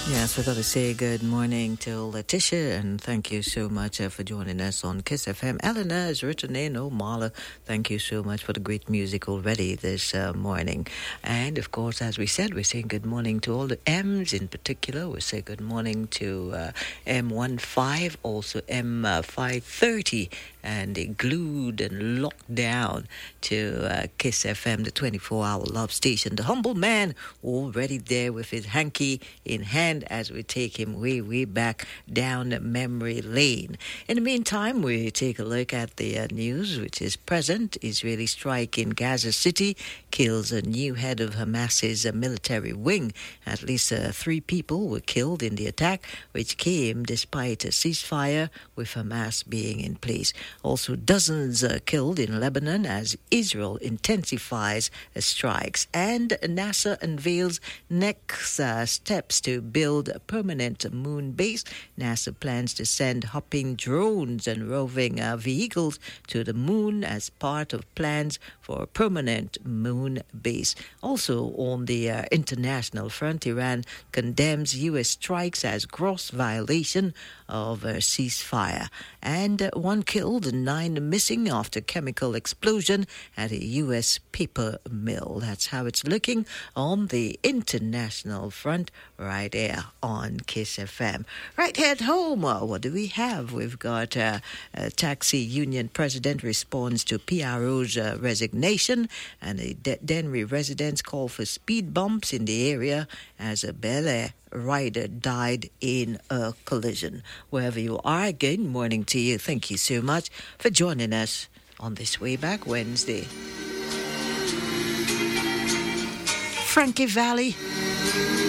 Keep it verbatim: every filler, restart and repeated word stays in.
Yes, we've got to say good morning to Letitia, and thank you so much uh, for joining us on Kiss F M. Eleanor has written in, oh, Marla, thank you so much for the great music already this uh, morning. And, of course, as we said, we're saying good morning to all the M's in particular. We say good morning to uh, M fifteen, also M five thirty, and they glued and locked down to uh, Kiss F M, the twenty-four hour love station. The humble man already there with his hanky in hand as we take him way, way back down memory lane. In the meantime, we take a look at the uh, news, which is present. Israeli strike in Gaza City kills a new head of Hamas's uh, military wing. At least uh, three people were killed in the attack, which came despite a ceasefire with Hamas being in place. Also, dozens uh, killed in Lebanon as Israel intensifies uh, strikes. And NASA unveils next uh, steps to build a permanent moon base. NASA plans to send hopping drones and roving uh, vehicles to the moon as part of plans for a permanent moon base. Also, on the uh, international front, Iran condemns U S strikes as gross violation of a ceasefire. And uh, one killed and nine missing after chemical explosion at a U S paper mill. That's how it's looking on the international front right there on Kiss F M. Right here at home, uh, what do we have? We've got uh, a taxi union president responds to P R O's uh, resignation, and the De- Denry residents call for speed bumps in the area as a Bel Air rider died in a collision. Wherever you are, good morning to you. Thank you so much for joining us on this Way Back Wednesday. Frankie Valli.